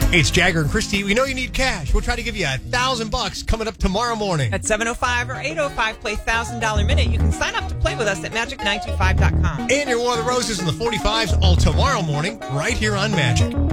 Hey, it's Jagger and Christy. We know you need cash. We'll try to give you $1,000 coming up tomorrow morning. At 7:05 or 8:05, play $1,000 Minute. You can sign up to play with us at Magic925.com. And your War of the Roses in the 45s all tomorrow morning, right here on Magic.